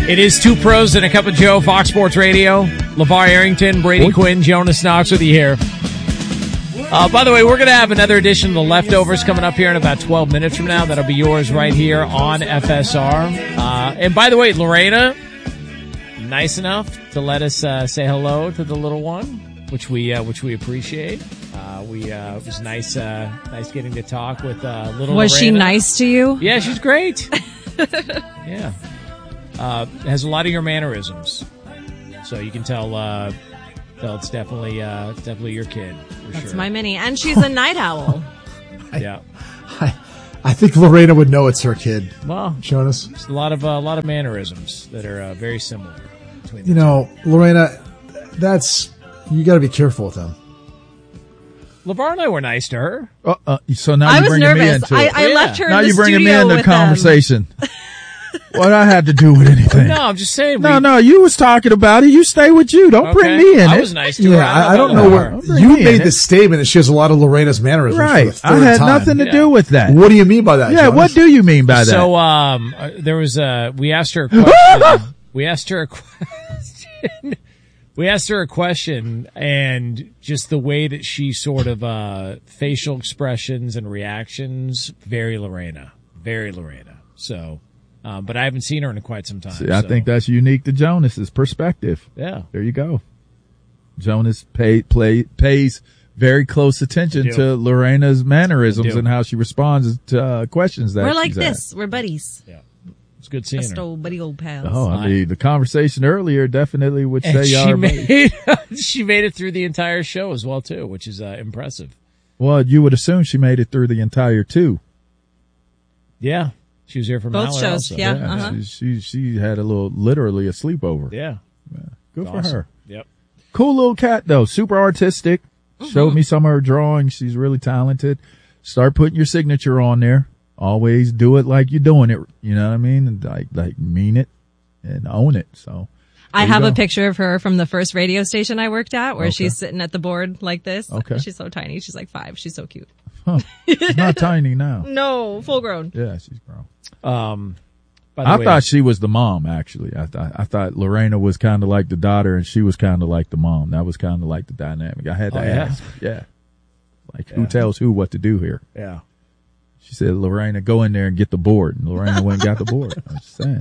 It is Two Pros and a Cup of Joe, Fox Sports Radio. LeVar Arrington, Brady Quinn, Jonas Knox with you here. By the way, we're going to have another edition of The Leftovers coming up here in about 12 minutes from now. That'll be yours right here on FSR. And by the way, Lorena, nice enough to let us say hello to the little one, which we appreciate. It was nice getting to talk with little Was Lorena. she nice to you? Yeah, she's great. Yeah. Has a lot of your mannerisms. So you can tell it's definitely your kid. That's my mini. And she's a night owl. Yeah. I think Lorena would know it's her kid. Well, Jonas. There's a lot of mannerisms that are very similar between them. You know, Lorena, you got to be careful with them. LeVar and I were nice to her. So now I you're was bringing me nervous. into it. I left her now in the you're bringing me studio into with conversation. What I had to do with anything? No, I'm just saying. No, you was talking about it. You stay with you. Don't bring me in I it. was nice to her. Yeah, I don't know where you made the statement that she has a lot of Lorena's mannerisms. Right. For the third I had time. nothing to do with that. What do you mean by that? Yeah, Jonas? what do you mean by that? So, there was we asked her a question. We asked her a question, and just the way that she sort of facial expressions and reactions, very Lorena. So, but I haven't seen her in quite some time. See, I think that's unique to Jonas's perspective. Yeah. There you go. Jonas pays very close attention to Lorena's mannerisms and how she responds to questions that We're like she's this. asked. We're buddies. Yeah. It's good seeing her. Buddy old pals. Oh, I mean, the conversation earlier definitely would say y'all are buddies. She made it through the entire show as well, too, which is impressive. Well, you would assume she made it through the entire two. Yeah. She was here for both Mallard shows. also. Yeah. Yeah, she had literally a sleepover. Yeah. Good for Awesome. her. Yep. Cool little cat though, super artistic. Showed me some of her drawings. She's really talented. Start putting your signature on there. Always do it like you're doing it. You know what I mean? And like mean it and own it. So I have a picture of her from the first radio station I worked at where she's sitting at the board like this. Okay. She's so tiny. She's like 5. She's so cute. Huh. She's not tiny now. No, full grown. Yeah, she's grown. By the I way, thought she was the mom, actually. I thought Lorena was kind of like the daughter and she was kind of like the mom. That was kind of like the dynamic. I had to ask. Yeah. Like, who tells who what to do here? Yeah. She said, Lorena, go in there and get the board. And Lorena went and got the board. I'm just saying.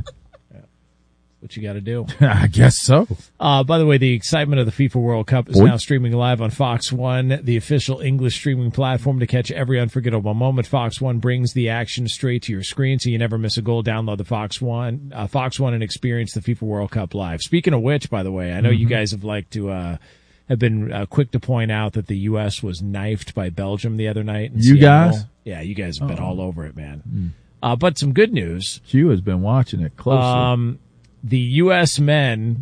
what you got to do. I guess so. By the way, the excitement of the FIFA World Cup is now streaming live on Fox One, the official English streaming platform to catch every unforgettable moment. Fox One brings the action straight to your screen, so you never miss a goal. Download the Fox One and experience the FIFA World Cup live. Speaking of which, by the way, I know you guys have been quick to point out that the U.S. was knifed by Belgium the other night. In Seattle. Guys? Yeah, you guys have been all over it, man. But some good news. Q has been watching it closely. The U.S. men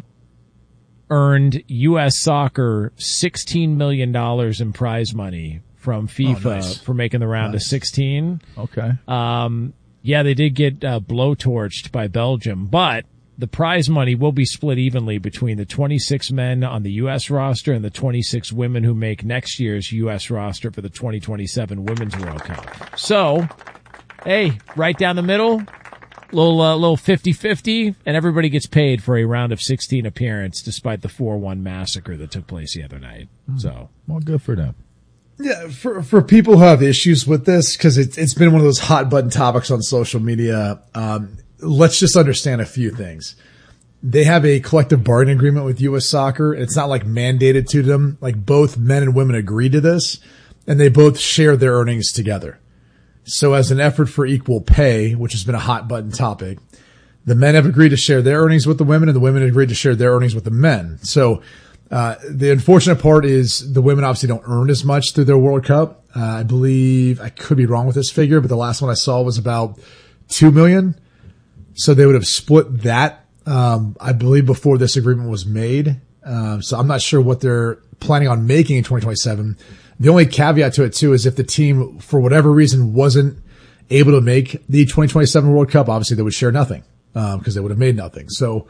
earned U.S. Soccer $16 million in prize money from FIFA for making the round of 16. Okay. Yeah, they did get blowtorched by Belgium, but the prize money will be split evenly between the 26 men on the U.S. roster and the 26 women who make next year's U.S. roster for the 2027 Women's World Cup. So, hey, right down the middle, little 50-50, and everybody gets paid for a round of 16 appearance despite the 4-1 massacre that took place the other night. So, well, good for them. Yeah, for people who have issues with this, because it's been one of those hot button topics on social media, let's just understand a few things. They have a collective bargaining agreement with U.S. Soccer. It's not like mandated to them. Like both men and women agreed to this, and they both share their earnings together. So as an effort for equal pay, which has been a hot button topic, the men have agreed to share their earnings with the women, and the women have agreed to share their earnings with the men. So the unfortunate part is the women obviously don't earn as much through their World Cup. I believe, I could be wrong with this figure, but the last one I saw was about $2 million. So they would have split that, I believe, before this agreement was made. So I'm not sure what they're planning on making in 2027. The only caveat to it too is if the team, for whatever reason, wasn't able to make the 2027 World Cup, obviously they would share nothing, because they would have made nothing. So,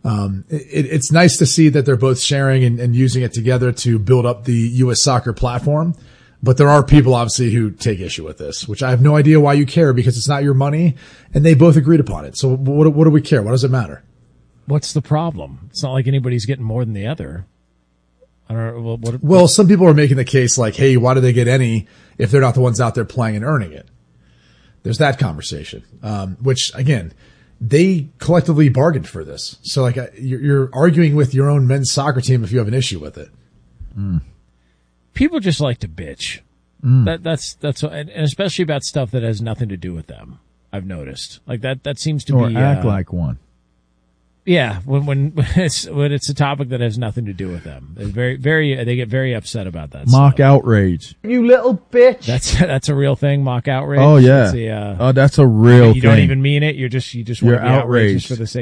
it's nice to see that they're both sharing and using it together to build up the U.S. Soccer platform. But there are people obviously who take issue with this, which I have no idea why you care, because it's not your money and they both agreed upon it. So what do we care? What does it matter? What's the problem? It's not like anybody's getting more than the other. I don't know. Well, some people are making the case like, hey, why do they get any if they're not the ones out there playing and earning it? There's that conversation, which again, they collectively bargained for this. So like you're arguing with your own men's soccer team if you have an issue with it. People just like to bitch. That's and especially about stuff that has nothing to do with them. I've noticed like that seems to or be act like one. Yeah, when it's a topic that has nothing to do with them, they get very upset about that. Mock stuff. outrage. You little bitch. That's a real thing. Mock outrage. Oh yeah. That's a real thing. You don't even mean it. You just want to be outraged for the sake